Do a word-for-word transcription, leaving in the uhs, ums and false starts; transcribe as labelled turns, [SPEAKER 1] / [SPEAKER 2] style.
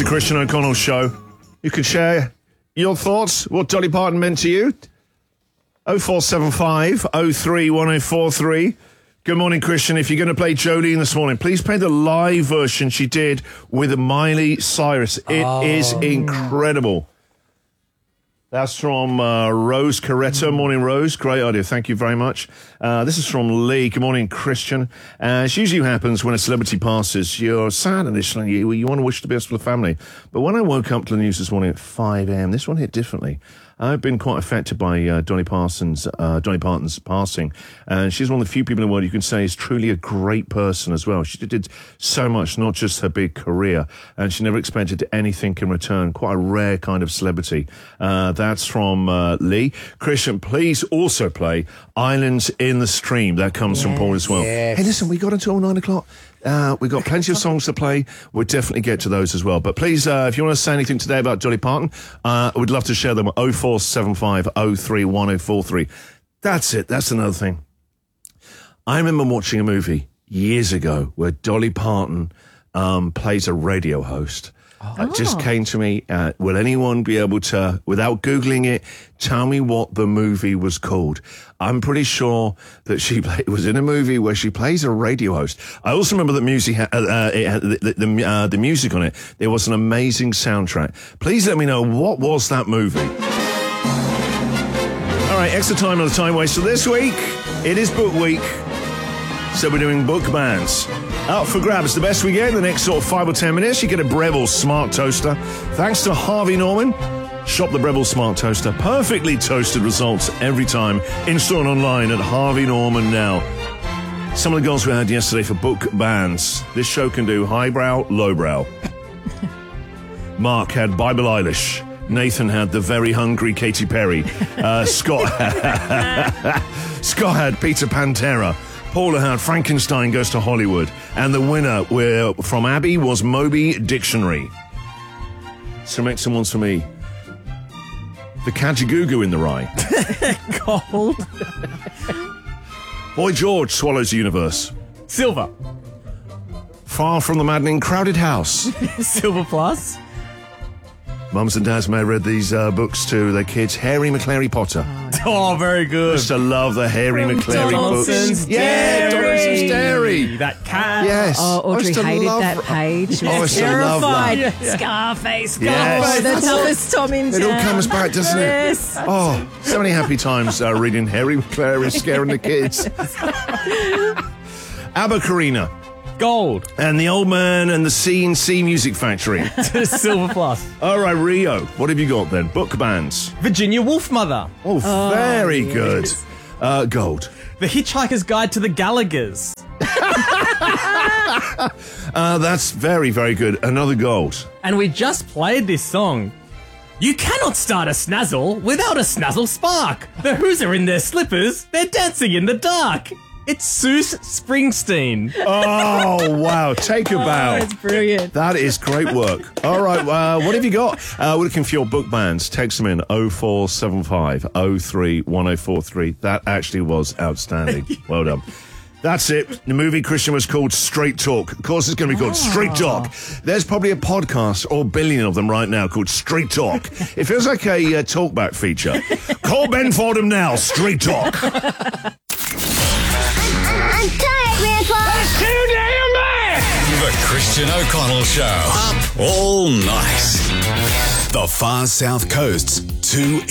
[SPEAKER 1] the Christian O'Connell Show. You can share your thoughts, what Dolly Parton meant to you. oh four seven five, oh three, one oh four three. Good morning, Christian. If you're going to play Jolene this morning, please play the live version she did with Miley Cyrus. It oh. is incredible. That's from uh, Rose Corretto. Morning, Rose. Great idea. Thank you very much. Uh, this is from Lee. Good morning, Christian. Uh, it usually happens when a celebrity passes. You're sad initially. You, you want to wish the best for the family. But when I woke up to the news this morning at five a.m., this one hit differently. I've been quite affected by uh, Dolly Parsons, uh, Dolly Parton's passing, and she's one of the few people in the world you can say is truly a great person as well. She did so much, not just her big career, and she never expected anything in return. Quite a rare kind of celebrity. Uh, that's from uh, Lee. Christian, please also play Islands in the Stream. That comes yes, from Paul as well. Yes. Hey, listen, we got until nine o'clock. Uh, we've got plenty of songs to play. We'll definitely get to those as well. But please, uh, if you want to say anything today about Dolly Parton, uh, I would love to share them at oh four seven five, oh three, one oh four three. That's it. That's another thing. I remember watching a movie years ago where Dolly Parton um, plays a radio host. Oh. It just came to me. Uh, will anyone be able to, without Googling it, tell me what the movie was called? I'm pretty sure that she play, was in a movie where she plays a radio host. I also remember the music, uh, uh, it had the the, uh, the music on it. There was an amazing soundtrack. Please let me know, what was that movie? All right, extra time on the time waster this week. It is book week, so we're doing book bands. Up for grabs, the best we get in the next sort of five or ten minutes. You get a Breville Smart Toaster. Thanks to Harvey Norman. Shop the Breville Smart Toaster. Perfectly toasted results every time. Installed online at Harvey Norman now. Some of the goals we had yesterday for book bands. This show can do highbrow, lowbrow. Mark had Bible Eilish. Nathan had the very hungry Katy Perry. Uh, Scott, Scott had Peter Pantera. Paula had Frankenstein Goes to Hollywood. And the winner were, from Abby was Moby Dictionary. So make some ones for me. The Kajagoogoo in the Rye.
[SPEAKER 2] Gold.
[SPEAKER 1] Boy George swallows the universe.
[SPEAKER 2] Silver.
[SPEAKER 1] Far from the maddening crowded house.
[SPEAKER 2] Silver plus.
[SPEAKER 1] Mums and dads may have read these uh, books to their kids. Harry McClary Potter.
[SPEAKER 2] Oh, very good.
[SPEAKER 1] Used to love the Harry
[SPEAKER 2] From
[SPEAKER 1] McClary
[SPEAKER 2] Donaldson's
[SPEAKER 1] books. Yeah, Donaldson's Dairy.
[SPEAKER 2] That cat.
[SPEAKER 1] Yes.
[SPEAKER 3] Oh, Audrey hated
[SPEAKER 1] love...
[SPEAKER 3] that page. She
[SPEAKER 1] oh, I
[SPEAKER 3] was
[SPEAKER 1] used to love
[SPEAKER 3] terrified.
[SPEAKER 1] that.
[SPEAKER 3] Yeah. Scarface, Scarface,
[SPEAKER 1] Yes.
[SPEAKER 3] the toughest Tom in town.
[SPEAKER 1] It all comes back, doesn't
[SPEAKER 3] yes.
[SPEAKER 1] it? Oh, so many happy times uh, reading Harry McClary scaring the kids. Abba Karina.
[SPEAKER 2] Gold.
[SPEAKER 1] And the Old Man and the C and C Music Factory.
[SPEAKER 2] Silver plus.
[SPEAKER 1] All right, Rio. What have you got then? Book bands.
[SPEAKER 2] Virginia Woolf Mother.
[SPEAKER 1] Oh, oh very
[SPEAKER 3] yes.
[SPEAKER 1] good. Uh, gold.
[SPEAKER 2] The Hitchhiker's Guide to the Gallagher's.
[SPEAKER 1] uh, that's very, very good. Another gold.
[SPEAKER 2] And we just played this song. You cannot start a snazzle without a snazzle spark. The Who's are in their slippers. They're dancing in the dark. It's Seuss Springsteen.
[SPEAKER 1] Oh, wow. Take a bow.
[SPEAKER 3] Oh, that's brilliant.
[SPEAKER 1] That is great work. All right, uh, what have you got? Uh, we're looking for your book bands. Text them in oh four seven five, oh three, one oh four three. That actually was outstanding. Well done. That's it. The movie, Christian, was called Straight Talk. Of course, it's going to be called oh. Straight Talk. There's probably a podcast, or a billion of them right now, called Straight Talk. It feels like a uh, talkback feature. Call Ben Fordham now. Straight Talk.
[SPEAKER 4] I'm tired, Grandpa.
[SPEAKER 5] That's too damn bad.
[SPEAKER 6] The Christian O'Connell Show. Up all night. The far south coast's two